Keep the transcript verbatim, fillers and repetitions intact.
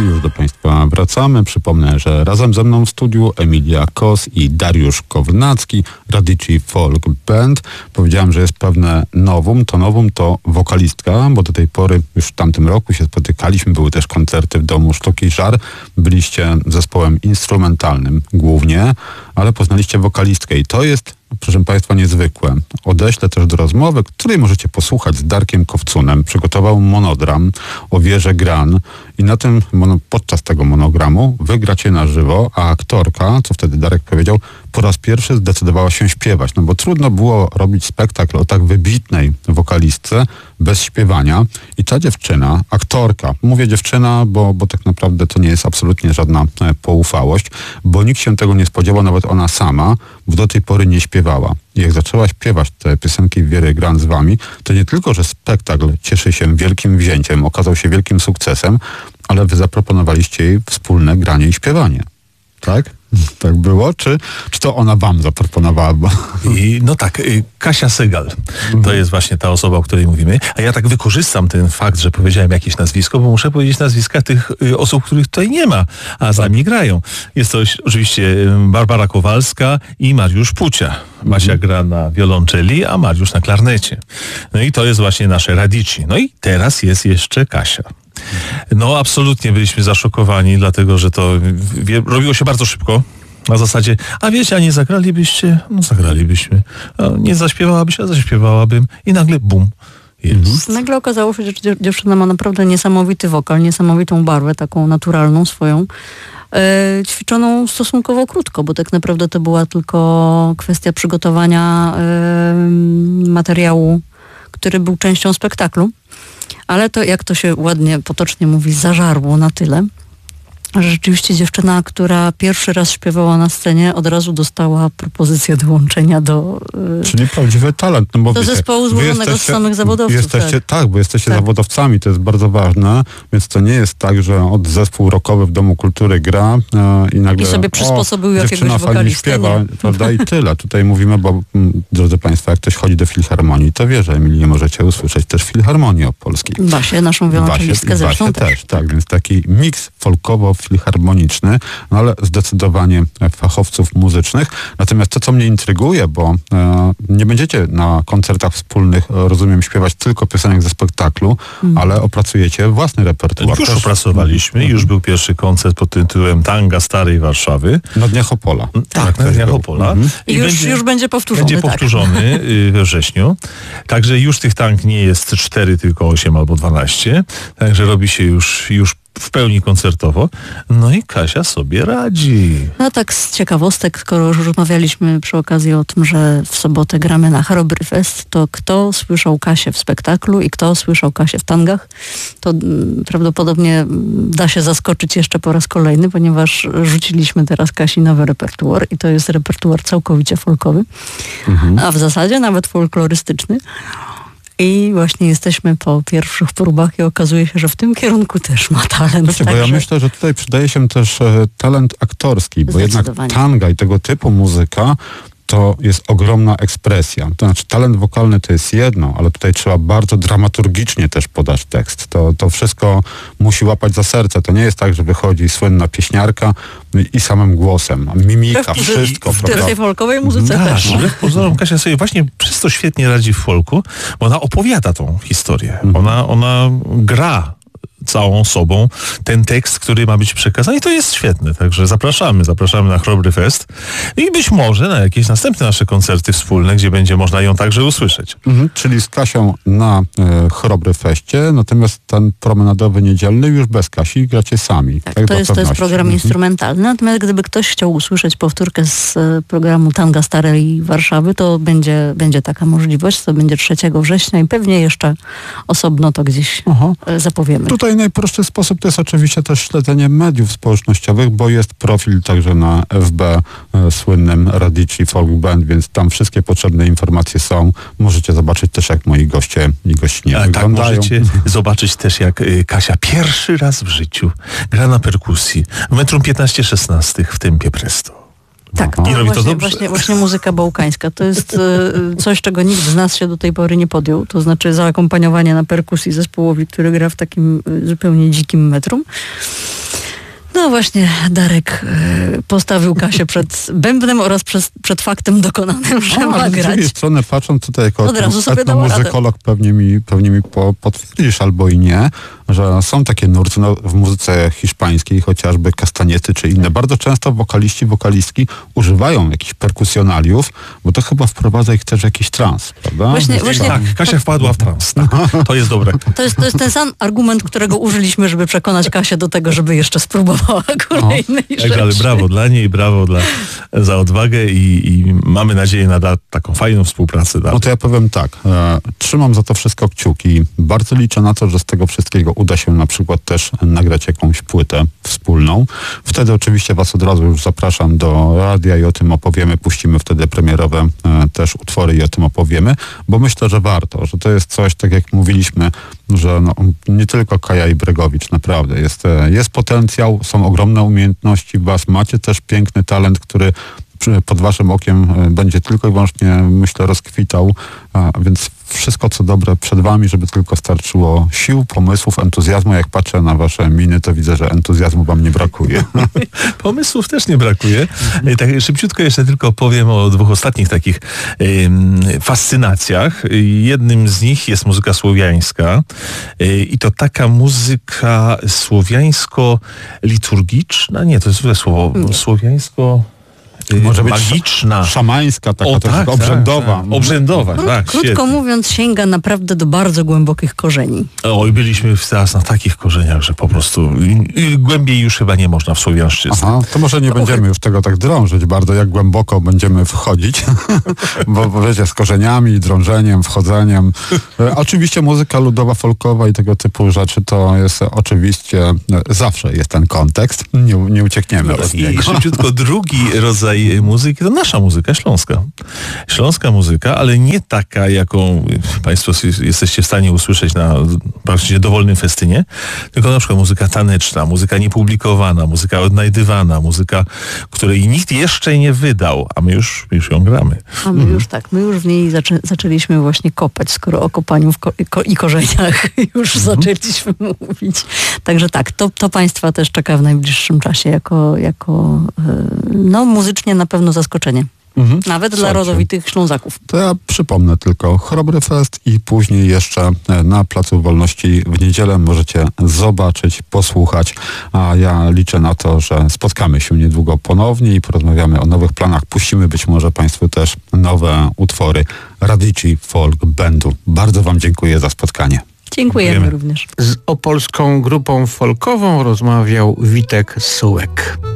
Już do Państwa wracamy. Przypomnę, że razem ze mną w studiu Emilia Kos i Dariusz Kownacki, Radici Folk Band. Powiedziałem, że jest pewne novum. To novum to wokalistka, bo do tej pory już w tamtym roku się spotykaliśmy. Były też koncerty w Domu Sztuki Żar. Byliście zespołem instrumentalnym głównie, ale poznaliście wokalistkę i to jest, proszę Państwa, niezwykłe. Odeślę też do rozmowy, której możecie posłuchać z Darkiem Kowcunem. Przygotował monodram o wieży Gran i na tym, podczas tego monogramu wygracie na żywo, a aktorka, co wtedy Darek powiedział, po raz pierwszy zdecydowała się śpiewać, no bo trudno było robić spektakl o tak wybitnej wokalistce bez śpiewania i ta dziewczyna, aktorka, mówię dziewczyna, bo, bo tak naprawdę to nie jest absolutnie żadna e, poufałość, bo nikt się tego nie spodziewał, nawet ona sama, bo do tej pory nie śpiewała. I jak zaczęła śpiewać te piosenki Wiery Gran z wami, to nie tylko, że spektakl cieszy się wielkim wzięciem, okazał się wielkim sukcesem, ale wy zaproponowaliście jej wspólne granie i śpiewanie. Tak? Tak było? Czy, czy to ona wam zaproponowała? Bo... I, no tak, Kasia Sygal mhm. to jest właśnie ta osoba, o której mówimy. A ja tak wykorzystam ten fakt, że powiedziałem jakieś nazwisko, bo muszę powiedzieć nazwiska tych osób, których tutaj nie ma, a z nami grają. Jest to oczywiście Barbara Kowalska i Mariusz Pucia. Basia mhm. gra na wiolonczeli, a Mariusz na klarnecie. No i to jest właśnie nasze Radici. No i teraz jest jeszcze Kasia. No absolutnie byliśmy zaszokowani, dlatego że to wie, robiło się bardzo szybko. Na zasadzie, a wiecie, a nie zagralibyście? No zagralibyśmy. A nie zaśpiewałabyś, a zaśpiewałabym. I nagle bum. Jest. Nagle okazało się, że dziewczyna ma naprawdę niesamowity wokal, niesamowitą barwę, taką naturalną swoją, e, ćwiczoną stosunkowo krótko, bo tak naprawdę to była tylko kwestia przygotowania e, materiału, który był częścią spektaklu. Ale to, jak to się ładnie, potocznie mówi, zażarło na tyle, że rzeczywiście dziewczyna, która pierwszy raz śpiewała na scenie, od razu dostała propozycję dołączenia do... Yy, Czyli prawdziwy talent. No bo do wiecie, zespołu złożonego z samych zawodowców. Jesteście, tak. tak, bo jesteście tak. zawodowcami, to jest bardzo ważne, więc to nie jest tak, że od zespół rockowy w Domu Kultury gra yy, i nagle... I sobie przysposobił jakiegoś dziewczyna fajnie wokalistę. śpiewa, prawda, i tyle. Tutaj mówimy, bo m, drodzy Państwo, jak ktoś chodzi do Filharmonii, to wie, że Emilię możecie usłyszeć też w Filharmonii Opolskiej. Basię, naszą wiolonczelistkę zresztą Basię też. też. Tak, więc taki miks folkowo-filharmoniczny, no ale zdecydowanie fachowców muzycznych. Natomiast to, co mnie intryguje, bo e, nie będziecie na koncertach wspólnych, rozumiem, śpiewać tylko piosenek ze spektaklu, mm. ale opracujecie własny repertuar. Już też opracowaliśmy, mm. już był pierwszy koncert pod tytułem Tanga Starej Warszawy. Na Dniach Opola. Tak, tak na Dniach był. Opola. Mm. I, I już będzie, już będzie powtórzony. Będzie tak. powtórzony we wrześniu. Także już tych tang nie jest cztery, tylko osiem albo dwanaście. Także robi się już, już w pełni koncertowo. No i Kasia sobie radzi. No tak z ciekawostek, skoro już rozmawialiśmy przy okazji o tym, że w sobotę gramy na Chrobry Fest, to kto słyszał Kasię w spektaklu i kto słyszał Kasię w tangach, to mm, prawdopodobnie da się zaskoczyć jeszcze po raz kolejny, ponieważ rzuciliśmy teraz Kasi nowy repertuar i to jest repertuar całkowicie folkowy, mhm. a w zasadzie nawet folklorystyczny. I właśnie jesteśmy po pierwszych próbach i okazuje się, że w tym kierunku też ma talent. Wiecie, bo ja myślę, że tutaj przydaje się też e, talent aktorski, bo jednak tanga i tego typu muzyka to jest ogromna ekspresja. To znaczy talent wokalny to jest jedno, ale tutaj trzeba bardzo dramaturgicznie też podać tekst. To, to wszystko musi łapać za serce. To nie jest tak, że wychodzi słynna pieśniarka i samym głosem. Mimika, w, wszystko. W, w tej folkowej muzyce no, też. Wbrew pozorom Kasia sobie właśnie przez to świetnie radzi w folku, bo ona opowiada tą historię. Mhm. Ona, ona gra całą sobą ten tekst, który ma być przekazany i to jest świetne. Także zapraszamy, zapraszamy na Chrobry Fest i być może na jakieś następne nasze koncerty wspólne, gdzie będzie można ją także usłyszeć. Mhm, czyli z Kasią na e, Chrobry Feście, natomiast ten promenadowy niedzielny już bez Kasi gracie sami. Tak, tak to, jest, to jest program mhm. instrumentalny, natomiast gdyby ktoś chciał usłyszeć powtórkę z e, programu Tanga Starej Warszawy, to będzie, będzie taka możliwość, to będzie trzeciego września i pewnie jeszcze osobno to gdzieś e, zapowiemy. Tutaj najprostszy sposób to jest oczywiście też śledzenie mediów społecznościowych, bo jest profil także na F B e, słynnym Radici Folk Band, więc tam wszystkie potrzebne informacje są. Możecie zobaczyć też, jak moi goście i gościnie tak, wyglądają. Tak, możecie zobaczyć też, jak y, Kasia pierwszy raz w życiu gra na perkusji w metrum piętnaście szesnaście w tempie presto. Tak, I robi właśnie, to dobrze. Właśnie, właśnie muzyka bałkańska. To jest y, coś, czego nikt z nas się do tej pory nie podjął. To znaczy zaakompaniowanie na perkusji zespołowi, który gra w takim y, zupełnie dzikim metrum. No właśnie, Darek y, postawił Kasię przed bębnem oraz przed, przed faktem dokonanym, że No, ma ale z grać. drugiej strony, patrząc tutaj jako Od razu sobie dała etnomuzykolog, pewnie mi, pewnie mi po, potwierdzisz albo i nie, że są takie nurty no, w muzyce hiszpańskiej, chociażby kastaniety czy inne. Bardzo często wokaliści, wokalistki używają jakichś perkusjonaliów, bo to chyba wprowadza ich też w jakiś trans, prawda? Właśnie- Więc właśnie- tak. Tak, Kasia wpadła w trans. Tak, to jest dobre. To jest, to jest ten sam argument, którego użyliśmy, żeby przekonać Kasię do tego, żeby jeszcze spróbowała kolejnej Tak, rzeczy. ale brawo dla niej, brawo dla, za odwagę i, i mamy nadzieję na da, taką fajną współpracę dalej. No to ja powiem tak, e, trzymam za to wszystko kciuki. Bardzo liczę na to, że z tego wszystkiego uda się na przykład też nagrać jakąś płytę wspólną. Wtedy oczywiście was od razu już zapraszam do radia i o tym opowiemy. Puścimy wtedy premierowe e, też utwory i o tym opowiemy, bo myślę, że warto, że to jest coś, tak jak mówiliśmy, że no, nie tylko Kaja i Bregowicz, naprawdę. Jest, e, jest potencjał, są ogromne umiejętności w was, macie też piękny talent, który przy- pod waszym okiem e, będzie tylko i wyłącznie, myślę, rozkwitał, a więc wszystko co dobre przed wami, żeby tylko starczyło sił, pomysłów, entuzjazmu. Jak patrzę na wasze miny, to widzę, że entuzjazmu wam nie brakuje. Pomysłów też nie brakuje. E, Tak szybciutko jeszcze tylko powiem o dwóch ostatnich takich em, fascynacjach. E, Jednym z nich jest muzyka słowiańska e, i to taka muzyka słowiańsko-liturgiczna, nie, to jest złe słowo, słowiańsko... e, Może być magiczna. Szamańska, taka O, trochę tak, obrzędowa. tak, tak. Obrzędowa, Kró- tak, Krótko świetnie. mówiąc, sięga naprawdę do bardzo głębokich korzeni. Oj, byliśmy teraz na takich korzeniach, że po prostu i- i głębiej już chyba nie można w słowiańszczyźnie. Aha, to może nie będziemy już tego tak drążyć bardzo, jak głęboko będziemy wchodzić, bo, bo wiecie, z korzeniami, drążeniem, wchodzeniem. E, oczywiście muzyka ludowa, folkowa i tego typu rzeczy to jest oczywiście, e, zawsze jest ten kontekst, nie, nie uciekniemy od I niego. szybciutko drugi rodzaj muzyki to nasza muzyka śląska. Śląska muzyka, ale nie taka, jaką Państwo s- jesteście w stanie usłyszeć na praktycznie dowolnym festynie, tylko na przykład muzyka taneczna, muzyka niepublikowana, muzyka odnajdywana, muzyka, której nikt jeszcze nie wydał, a my już, już ją gramy. A my już tak, my już w niej zaczę- zaczęliśmy właśnie kopać, skoro o kopaniu w ko- i ko- i korzeniach już zaczęliśmy mówić. Także tak, to, to Państwa też czeka w najbliższym czasie jako, jako e, no muzycznie na pewno zaskoczenie. Mhm. Nawet dla Słuchajcie. rodowitych Ślązaków. To ja przypomnę tylko Chrobry Fest i później jeszcze e, na Placu Wolności w niedzielę możecie zobaczyć, posłuchać, a ja liczę na to, że spotkamy się niedługo ponownie i porozmawiamy o nowych planach. Puścimy być może Państwu też nowe utwory Radici Folk Bandu. Bardzo Wam dziękuję za spotkanie. Dziękujemy, Dziękujemy. również. Z opolską grupą folkową rozmawiał Witek Sułek.